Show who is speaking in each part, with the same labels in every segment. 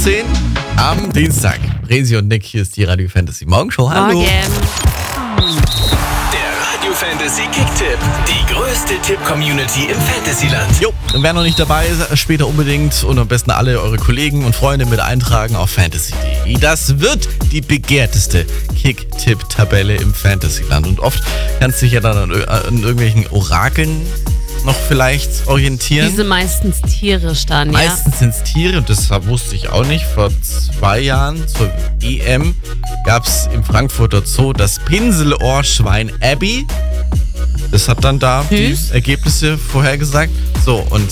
Speaker 1: 10 am Dienstag. Resi und Nick, hier ist die Radio Fantasy Morgenshow. Hallo.
Speaker 2: Morgen.
Speaker 3: Der Radio Fantasy Kick-Tipp. Die größte Tipp-Community im Fantasyland.
Speaker 1: Jo, wer noch nicht dabei ist, später unbedingt und am besten alle eure Kollegen und Freunde mit eintragen auf fantasy.de. Das wird die begehrteste Kick-Tipp-Tabelle im Fantasyland. Und oft kannst du dich ja dann an irgendwelchen Orakeln noch vielleicht orientieren.
Speaker 2: Diese meistens tierisch dann, ja.
Speaker 1: Meistens sind es Tiere und das wusste ich auch nicht. Vor 2 Jahren zur EM gab es im Frankfurter Zoo das Pinselohrschwein Abby. Das hat dann da die Ergebnisse vorhergesagt. So, und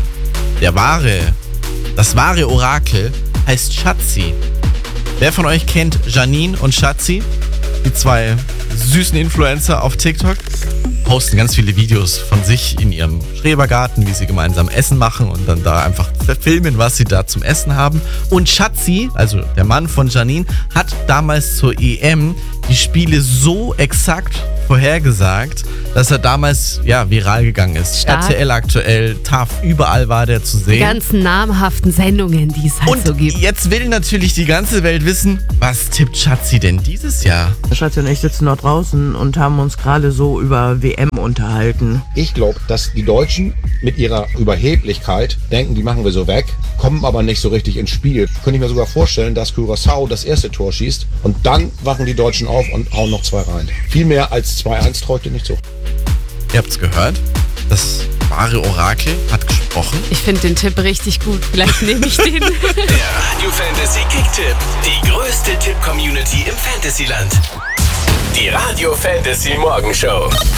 Speaker 1: das wahre Orakel heißt Schatzi. Wer von euch kennt Janine und Schatzi? Die 2 süßen Influencer auf TikTok. Posten ganz viele Videos von sich in ihrem Schrebergarten, wie sie gemeinsam Essen machen und dann da einfach filmen, was sie da zum Essen haben. Und Schatzi, also der Mann von Janine, hat damals zur EM die Spiele so exakt vorhergesagt, dass er damals viral gegangen ist.
Speaker 2: Stark.
Speaker 1: RTL aktuell, TAF, überall war der zu
Speaker 2: Die
Speaker 1: sehen.
Speaker 2: ganzen namhaften Sendungen, die es halt
Speaker 1: Und
Speaker 2: so gibt.
Speaker 1: jetzt will natürlich die ganze Welt wissen, was tippt Schatzi denn dieses Jahr?
Speaker 4: Schatzi und ich sitzen dort draußen und haben uns gerade so über WM unterhalten.
Speaker 5: Ich glaube, dass die Deutschen mit ihrer Überheblichkeit denken, die machen wir so weg, kommen aber nicht so richtig ins Spiel. Könnte ich mir sogar vorstellen, dass Curaçao das erste Tor schießt und dann wachen die Deutschen auf und hauen noch 2 rein. Viel mehr als 2-1 traut ihr nicht zu.
Speaker 1: Ihr habt's gehört, das wahre Orakel hat gesprochen.
Speaker 2: Ich finde den Tipp richtig gut. Vielleicht nehme ich den.
Speaker 3: Der Radio Fantasy Kick-Tipp. Die größte Tipp-Community im Fantasyland. Die Radio Fantasy Morgenshow.